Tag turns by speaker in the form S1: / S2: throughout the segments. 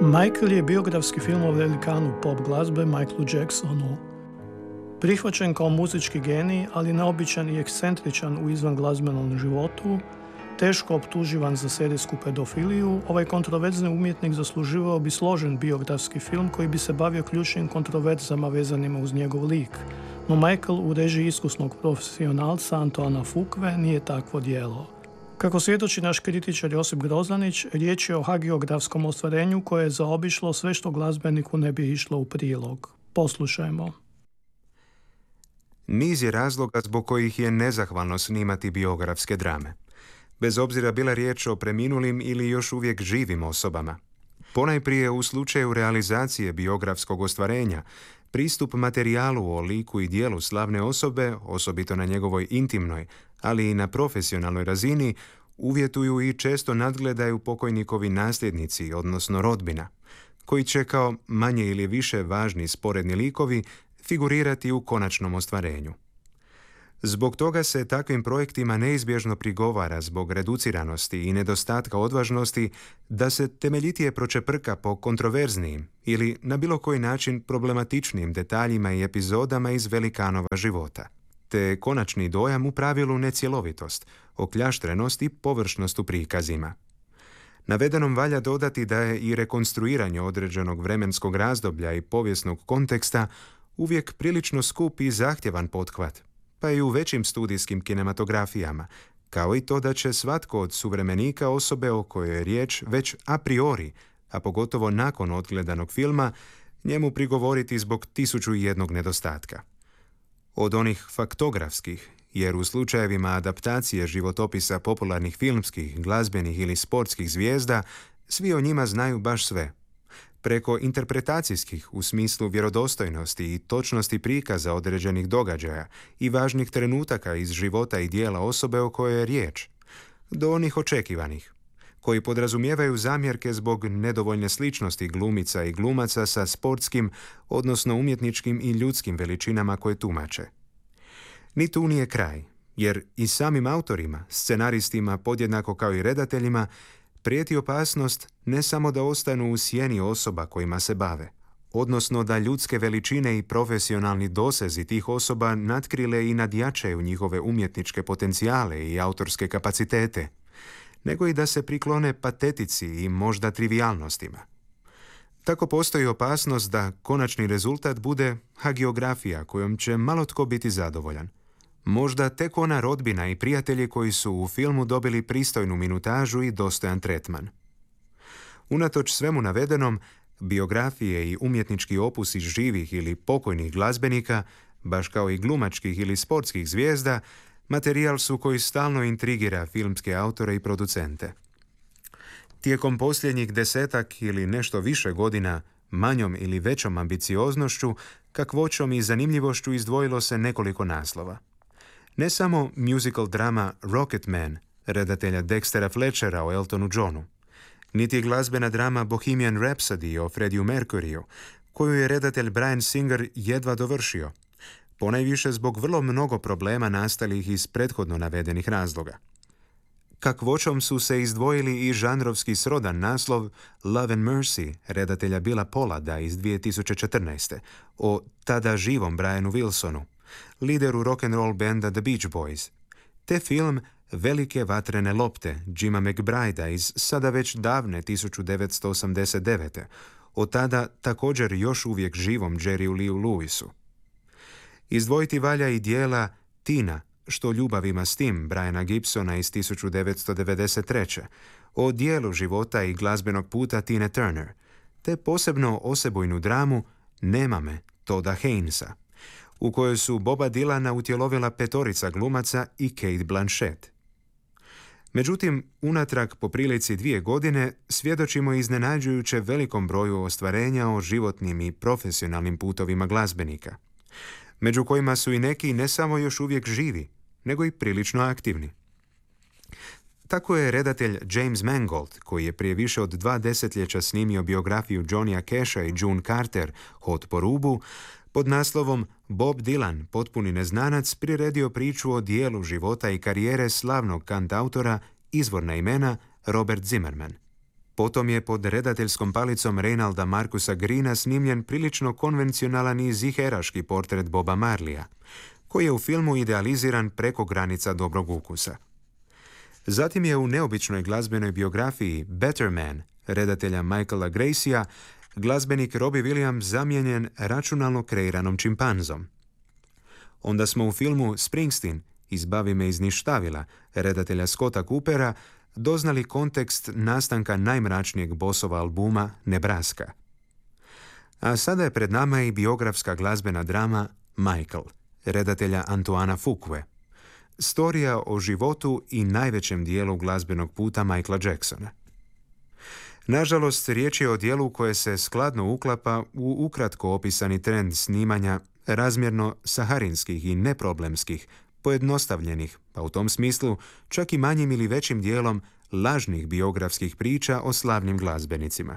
S1: Michael je biografski film o velikanu pop glazbe Michaelu Jacksonu. Prihvaćen kao muzički genij, ali neobičan i ekscentričan u izvanglazbenom životu, teško optuživan za serijsku pedofiliju, ovaj kontroverzni umjetnik zasluživao bi složen biografski film koji bi se bavio ključnim kontroverzama vezanima uz njegov lik. No Michael u režiji iskusnog profesionalca Antoana Fuqua nije takvo djelo. Kako svjedoči naš kritičar Josip Grozanić, riječ je o hagiografskom ostvarenju koje je zaobišlo sve što glazbeniku ne bi išlo u prilog. Poslušajmo.
S2: Niz je razloga zbog kojih je nezahvalno snimati biografske drame. Bez obzira bila riječ o preminulim ili još uvijek živim osobama. Ponajprije u slučaju realizacije biografskog ostvarenja, pristup materijalu o liku i dijelu slavne osobe, osobito na njegovoj intimnoj, ali i na profesionalnoj razini, uvjetuju i često nadgledaju pokojnikovi nasljednici, odnosno rodbina, koji će kao manje ili više važni sporedni likovi figurirati u konačnom ostvarenju. Zbog toga se takvim projektima neizbježno prigovara zbog reduciranosti i nedostatka odvažnosti da se temeljitije pročeprka po kontroverznijim ili na bilo koji način problematičnim detaljima i epizodama iz velikanova života, te konačni dojam u pravilu necjelovitost, okljaštrenost i površnost u prikazima. Navedenom valja dodati da je i rekonstruiranje određenog vremenskog razdoblja i povijesnog konteksta uvijek prilično skup i zahtjevan pothvat, pa i u većim studijskim kinematografijama, kao i to da će svatko od suvremenika osobe o kojoj je riječ već a priori, a pogotovo nakon odgledanog filma, njemu prigovoriti zbog 1001 nedostatka. Od onih faktografskih, jer u slučajevima adaptacije životopisa popularnih filmskih, glazbenih ili sportskih zvijezda, svi o njima znaju baš sve. Preko interpretacijskih u smislu vjerodostojnosti i točnosti prikaza određenih događaja i važnih trenutaka iz života i dijela osobe o kojoj je riječ, do onih očekivanih, koji podrazumijevaju zamjerke zbog nedovoljne sličnosti glumica i glumaca sa sportskim, odnosno umjetničkim i ljudskim veličinama koje tumače. Ni tu nije kraj, jer i samim autorima, scenaristima podjednako kao i redateljima, prijeti opasnost ne samo da ostanu u sjeni osoba kojima se bave, odnosno da ljudske veličine i profesionalni dosezi tih osoba natkrile i nadjačaju njihove umjetničke potencijale i autorske kapacitete, nego i da se priklone patetici i možda trivijalnostima. Tako postoji opasnost da konačni rezultat bude hagiografija kojom će malo tko biti zadovoljan. Možda tek ona rodbina i prijatelji koji su u filmu dobili pristojnu minutažu i dostojan tretman. Unatoč svemu navedenom, biografije i umjetnički opusi živih ili pokojnih glazbenika, baš kao i glumačkih ili sportskih zvijezda, materijal su koji stalno intrigira filmske autore i producente. Tijekom posljednjih 10 ili nešto više godina, manjom ili većom ambicioznošću, kakvoćom i zanimljivošću izdvojilo se nekoliko naslova. Ne samo musical drama Rocketman, redatelja Dextera Fletchera o Eltonu Johnu, niti glazbena drama Bohemian Rhapsody o Freddie Mercuryu, koju je redatelj Bryan Singer jedva dovršio, ponajviše zbog vrlo mnogo problema nastalih iz prethodno navedenih razloga. Kakvoćom su se izdvojili i žanrovski srodan naslov Love and Mercy redatelja Billa Pollada iz 2014. o tada živom Brianu Wilsonu, lideru rock'n'roll benda The Beach Boys, te film Velike vatrene lopte Jima McBridea iz sada već davne 1989. o tada također još uvijek živom Jerryu Lee Lewisu. Izdvojiti valja i dijela Tina, što ljubav ima s tim Briana Gibsona iz 1993. o dijelu života i glazbenog puta Tine Turner, te posebno osebujnu dramu Nema me Todda Haynes'a, u kojoj su Boba Dylana utjelovila 5 glumaca i Cate Blanchett. Međutim, unatrag po prilici 2 godine svjedočimo iznenađujuće velikom broju ostvarenja o životnim i profesionalnim putovima glazbenika, među kojima su i neki ne samo još uvijek živi, nego i prilično aktivni. Tako je redatelj James Mangold, koji je prije više od 2 desetljeća snimio biografiju Johnnya Casha i June Carter, Hod po rubu, pod naslovom Bob Dylan, potpuni neznanac, priredio priču o dijelu života i karijere slavnog kantautora, izvorna imena Robert Zimmerman. Potom je pod redateljskom palicom Reynalda Marcusa Greena snimljen prilično konvencionalan i ziheraški portret Boba Marleya, koji je u filmu idealiziran preko granica dobrog ukusa. Zatim je u neobičnoj glazbenoj biografiji Better Man, redatelja Michaela Gracieja, glazbenik Robbie Williams zamijenjen računalno kreiranom čimpanzom. Onda smo u filmu Springsteen, Izbavi me iz ništavila, redatelja Scotta Coopera, doznali kontekst nastanka najmračnijeg Bossova albuma Nebraska. A sada je pred nama i biografska glazbena drama Michael, redatelja Antoana Fuqua. Storija o životu i najvećem dijelu glazbenog puta Michaela Jacksona. Nažalost, riječ je o dijelu koje se skladno uklapa u ukratko opisani trend snimanja razmjerno saharinskih i neproblemskih, pojednostavljenih, pa u tom smislu čak i manjim ili većim dijelom lažnih biografskih priča o slavnim glazbenicima.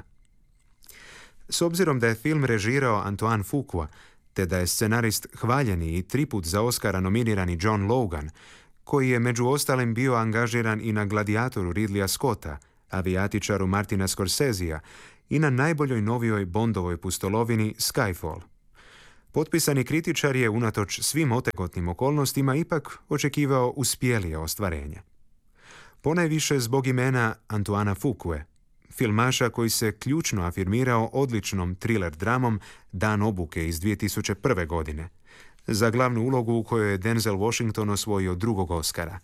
S2: S obzirom da je film režirao Antoine Fuqua, te da je scenarist hvaljeni i 3 put za Oscara nominirani John Logan, koji je među ostalim bio angažiran i na Gladiatoru Ridleya Scotta, Avijatičaru Martina Scorsesea i na najboljoj novijoj Bondovoj pustolovini Skyfall. Potpisani kritičar je unatoč svim otegotnim okolnostima ipak očekivao uspjelije ostvarenje. Ponajviše zbog imena Antoana Fuqua, filmaša koji se ključno afirmirao odličnom thriller dramom Dan obuke iz 2001. godine, za glavnu ulogu u kojoj je Denzel Washington osvojio 2. Oscara.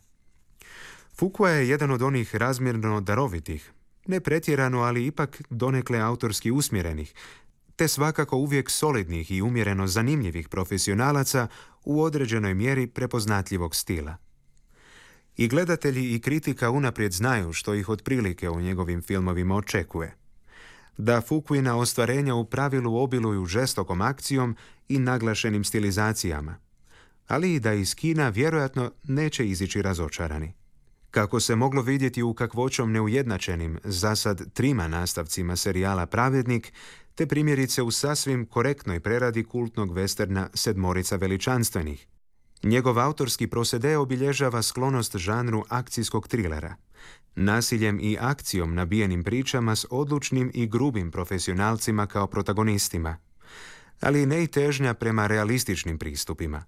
S2: Fuqua je jedan od onih razmjerno darovitih, ne pretjerano, ali ipak donekle autorski usmjerenih, te svakako uvijek solidnih i umjereno zanimljivih profesionalaca u određenoj mjeri prepoznatljivog stila. I gledatelji i kritika unaprijed znaju što ih otprilike u njegovim filmovima očekuje. Da Fuquina ostvarenja u pravilu obiluju žestokom akcijom i naglašenim stilizacijama, ali i da iz kina vjerojatno neće izići razočarani. Kako se moglo vidjeti u kakvoćom neujednačenim, zasad 3 nastavcima serijala Pravednik, te primjerice u sasvim korektnoj preradi kultnog westerna Sedmorica veličanstvenih. Njegov autorski prosede obilježava sklonost žanru akcijskog trilera, nasiljem i akcijom nabijenim pričama s odlučnim i grubim profesionalcima kao protagonistima, ali ne i težnja prema realističnim pristupima.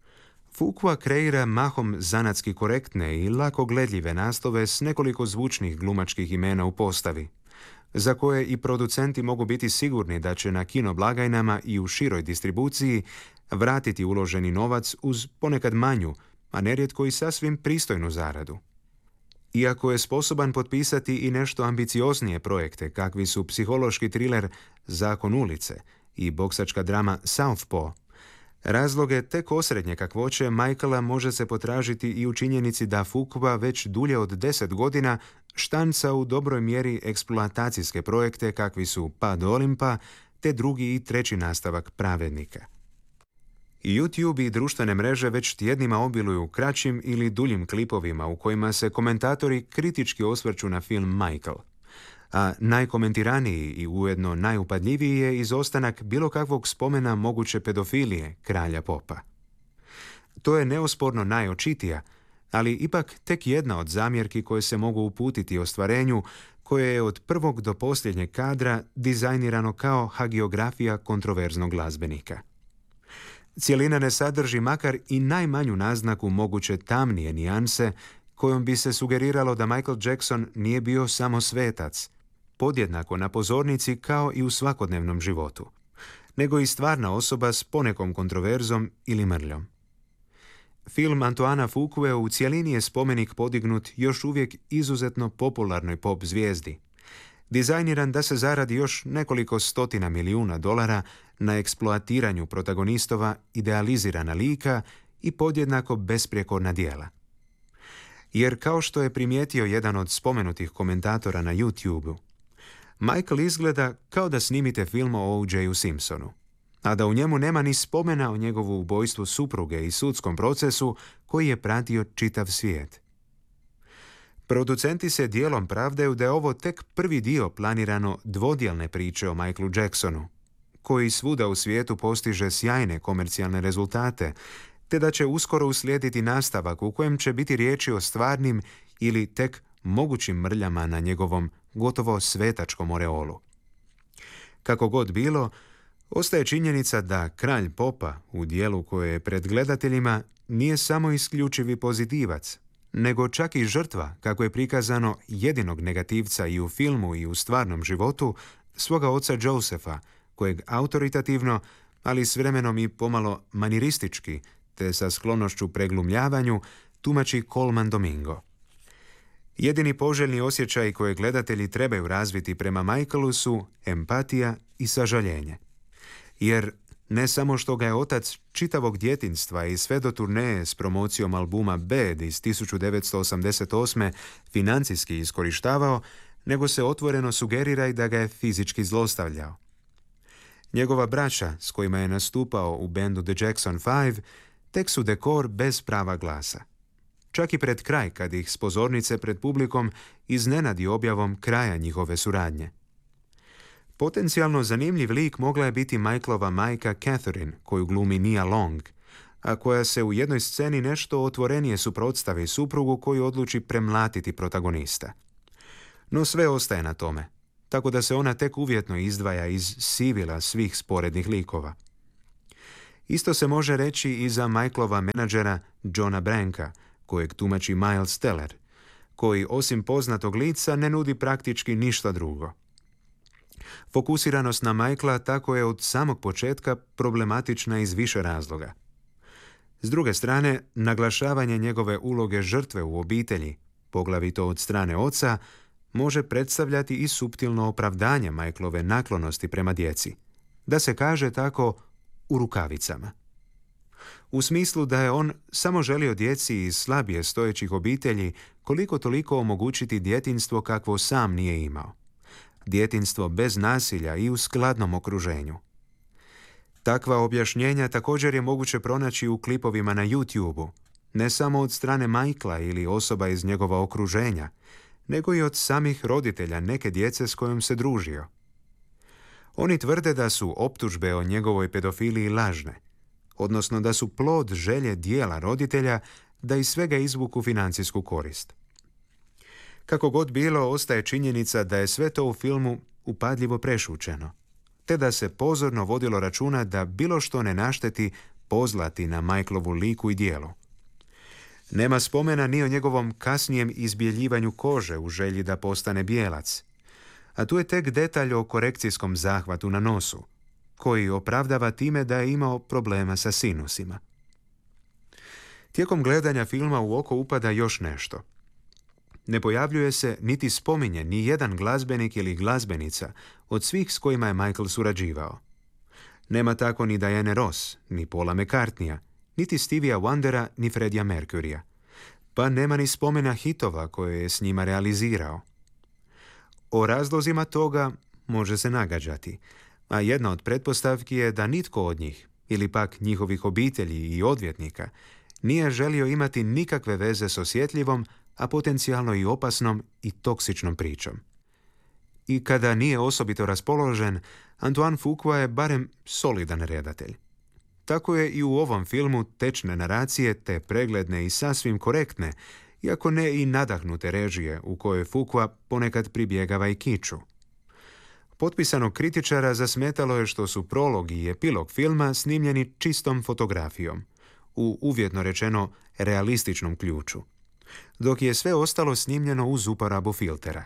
S2: Fuqua kreira mahom zanatski korektne i lako gledljive naslove s nekoliko zvučnih glumačkih imena u postavi, za koje i producenti mogu biti sigurni da će na kino blagajnama i u široj distribuciji vratiti uloženi novac uz ponekad manju, a nerijetko i sasvim pristojnu zaradu. Iako je sposoban potpisati i nešto ambicioznije projekte, kakvi su psihološki triler Zakon ulice i boksačka drama Southpaw, razloge tek osrednje kakvoće Michaela može se potražiti i u činjenici da Fuqua već dulje od 10 godina štanca u dobroj mjeri eksploatacijske projekte kakvi su Pad Olimpa te 2. i 3. nastavak Pravednika. YouTube i društvene mreže već tjednima obiluju kraćim ili duljim klipovima u kojima se komentatori kritički osvrću na film Michael, a najkomentiraniji i ujedno najupadljiviji je izostanak bilo kakvog spomena moguće pedofilije kralja popa. To je neosporno najočitija, ali ipak tek jedna od zamjerki koje se mogu uputiti ostvarenju koje je od prvog do posljednjeg kadra dizajnirano kao hagiografija kontroverznog glazbenika. Cjelina ne sadrži makar i najmanju naznaku moguće tamnije nijanse kojom bi se sugeriralo da Michael Jackson nije bio samo svetac, podjednako na pozornici kao i u svakodnevnom životu, nego i stvarna osoba s ponekom kontroverzom ili mrljom. Film Antoana Fuqua u cjelini je spomenik podignut još uvijek izuzetno popularnoj pop zvijezdi, dizajniran da se zaradi još nekoliko stotina milijuna dolara na eksploatiranju protagonistova idealizirana lika i podjednako besprijekorna djela. Jer kao što je primijetio jedan od spomenutih komentatora na YouTube-u, Michael izgleda kao da snimite film o O.J. Simpsonu, a da u njemu nema ni spomena o njegovu ubojstvu supruge i sudskom procesu koji je pratio čitav svijet. Producenti se dijelom pravdaju da je ovo tek prvi dio planirano dvodjelne priče o Michaelu Jacksonu, koji svuda u svijetu postiže sjajne komercijalne rezultate, te da će uskoro uslijediti nastavak u kojem će biti riječi o stvarnim ili tek mogućim mrljama na njegovom gotovo svetačkom oreolu. Kako god bilo, ostaje činjenica da kralj popa u dijelu koje je pred gledateljima nije samo isključivi pozitivac, nego čak i žrtva, kako je prikazano, jedinog negativca i u filmu i u stvarnom životu, svoga oca Josepha, kojeg autoritativno, ali s vremenom i pomalo maniristički, te sa sklonošću preglumljavanju, tumači Colman Domingo. Jedini poželjni osjećaj koje gledatelji trebaju razviti prema Michaelu su empatija i sažaljenje. Jer ne samo što ga je otac čitavog djetinjstva i sve do turneje s promocijom albuma Bad iz 1988. financijski iskorištavao, nego se otvoreno sugerira i da ga je fizički zlostavljao. Njegova braća, s kojima je nastupao u bendu The Jackson 5, tek su dekor bez prava glasa. Čak i pred kraj, kad ih s pozornice pred publikom iznenadi objavom kraja njihove suradnje. Potencijalno zanimljiv lik mogla je biti Michaelova majka Catherine, koju glumi Nia Long, a koja se u jednoj sceni nešto otvorenije suprotstavi suprugu koji odluči premlatiti protagonista. No sve ostaje na tome, tako da se ona tek uvjetno izdvaja iz sivila svih sporednih likova. Isto se može reći i za Michaelova menadžera Johna Branca, kojeg tumači Miles Teller, koji osim poznatog lica ne nudi praktički ništa drugo. Fokusiranost na Michaela tako je od samog početka problematična iz više razloga. S druge strane, naglašavanje njegove uloge žrtve u obitelji, poglavito od strane oca, može predstavljati i suptilno opravdanje Michaelove naklonosti prema djeci, da se kaže tako u rukavicama. U smislu da je on samo želio djeci iz slabije stojećih obitelji koliko toliko omogućiti djetinjstvo kakvo sam nije imao. Djetinjstvo bez nasilja i u skladnom okruženju. Takva objašnjenja također je moguće pronaći u klipovima na YouTube-u, ne samo od strane Michaela ili osoba iz njegova okruženja, nego i od samih roditelja neke djece s kojom se družio. Oni tvrde da su optužbe o njegovoj pedofiliji lažne, odnosno da su plod želje dijela roditelja da iz svega izvuku financijsku korist. Kako god bilo, ostaje činjenica da je sve to u filmu upadljivo prešućeno, te da se pozorno vodilo računa da bilo što ne našteti pozlati na Michaelovu liku i djelu. Nema spomena ni o njegovom kasnijem izbjeljivanju kože u želji da postane bijelac, a tu je tek detalj o korekcijskom zahvatu na nosu, koji opravdava time da je imao problema sa sinusima. Tijekom gledanja filma u oko upada još nešto. Ne pojavljuje se niti spominje ni jedan glazbenik ili glazbenica od svih s kojima je Michael surađivao. Nema tako ni Diane Ross, ni Paula McCartneya, niti Stevia Wondera, ni Freddija Mercurya. Pa nema ni spomena hitova koje je s njima realizirao. O razlozima toga može se nagađati, a jedna od pretpostavki je da nitko od njih, ili pak njihovih obitelji i odvjetnika, nije želio imati nikakve veze s osjetljivom, a potencijalno i opasnom i toksičnom pričom. I kada nije osobito raspoložen, Antoine Fuqua je barem solidan redatelj. Tako je i u ovom filmu tečne naracije te pregledne i sasvim korektne, iako ne i nadahnute režije u kojoj Fuqua ponekad pribjegava i kiču. Potpisanog kritičara zasmetalo je što su prolog i epilog filma snimljeni čistom fotografijom, u uvjetno rečeno realističnom ključu, dok je sve ostalo snimljeno uz uporabu filtera.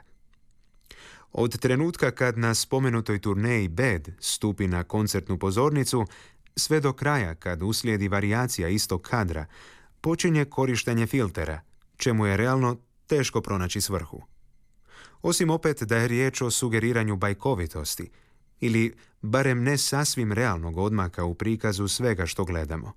S2: Od trenutka kad na spomenutoj turneji Bad stupi na koncertnu pozornicu, sve do kraja kad uslijedi varijacija istog kadra, počinje korištenje filtera, čemu je realno teško pronaći svrhu. Osim opet da je riječ o sugeriranju bajkovitosti, ili barem ne sasvim realnog odmaka u prikazu svega što gledamo.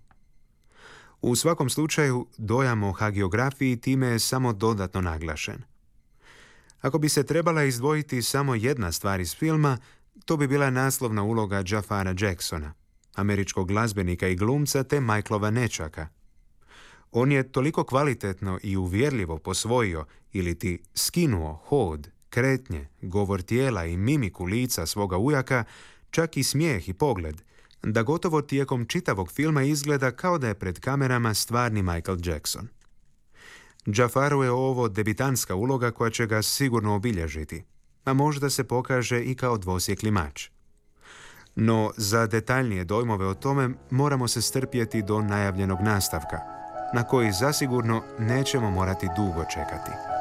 S2: U svakom slučaju, dojam o hagiografiji time je samo dodatno naglašen. Ako bi se trebala izdvojiti samo jedna stvar iz filma, to bi bila naslovna uloga Jafara Jacksona, američkog glazbenika i glumca te Michaelova nećaka. On je toliko kvalitetno i uvjerljivo posvojio ili ti skinuo hod, kretnje, govor tijela i mimiku lica svoga ujaka, čak i smijeh i pogled, da gotovo tijekom čitavog filma izgleda kao da je pred kamerama stvarni Michael Jackson. Jafaru je ovo debitanska uloga koja će ga sigurno obilježiti, a možda se pokaže i kao dvosjekli mač. No, za detaljnije dojmove o tome moramo se strpjeti do najavljenog nastavka, na koji zasigurno nećemo morati dugo čekati.